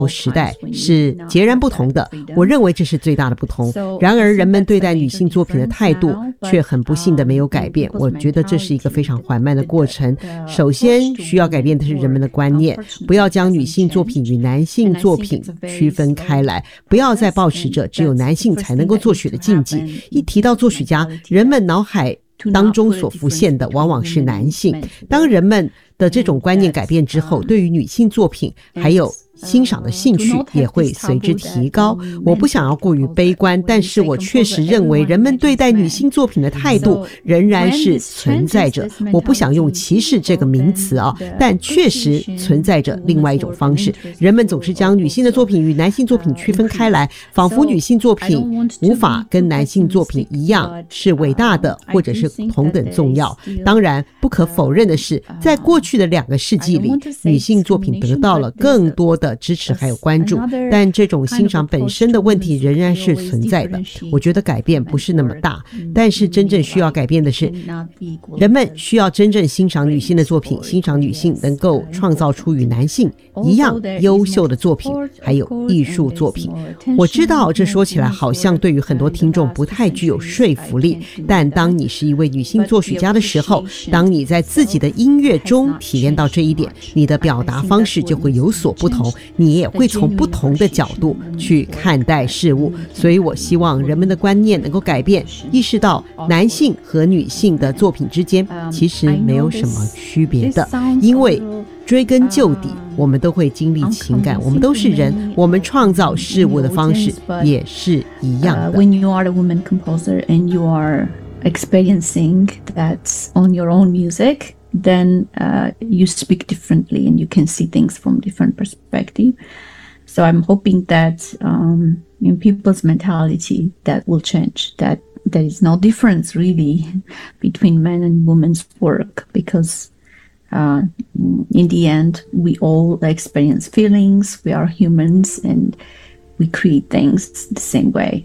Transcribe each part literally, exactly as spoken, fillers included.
时代是截然不同的，我认为这是最大的不同。然而人们对待女性作品的态度却很不幸的没有改变，我觉得这是一个非常缓慢的过程。首先需要改变的是人们的观念，不要将女性作品与男性作品区分开来，不要再抱持着只有男性才能够作曲的禁忌。一提到作曲家，人们脑海当中所浮现的往往是男性。当人们的这种观念改变之后，对于女性作品还有欣赏的兴趣也会随之提高。我不想要过于悲观，但是我确实认为人们对待女性作品的态度仍然是存在着，我不想用歧视这个名词啊，但确实存在着另外一种方式。人们总是将女性的作品与男性作品区分开来，仿佛女性作品无法跟男性作品一样是伟大的或者是同等重要。当然不可否认的是，在过去的两个世纪里，女性作品得到了更多的支持还有关注，但这种欣赏本身的问题仍然是存在的。我觉得改变不是那么大，但是真正需要改变的是，人们需要真正欣赏女性的作品，欣赏女性能够创造出与男性一样优秀的作品还有艺术作品。我知道这说起来好像对于很多听众不太具有说服力，但当你是一位女性作曲家的时候，当你在自己的音乐中体验到这一点，你的表达方式就会有所不同，你也会从不同的角度去看待事物。所以我希望人们的观念能够改变，意识到男性和女性的作品之间其实没有什么区别的，因为追根究底，我们都会经历情感，我们都是人，我们创造事物的方式也是一样的。 When you are a woman composer and you are experiencing that on your own music, then uh, you speak differently and you can see things from different perspective. So I'm hoping that um, in people's mentality that will change, that there is no difference really between men and women's work, because uh, in the end we all experience feelings, we are humans, and we create things the same way.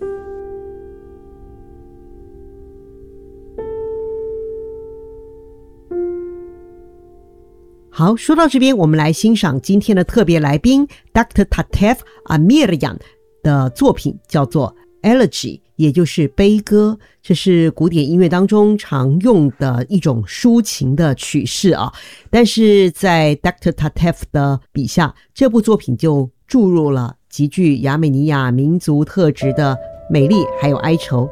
好，说到这边，我们来欣赏今天的特别来宾 Doctor Tatev Amirian 的作品，叫做 Elegy， 也就是悲歌。这是古典音乐当中常用的一种抒情的曲式啊。但是在 Doctor Tatev 的笔下，这部作品就注入了极具亚美尼亚民族特质的美丽还有哀愁。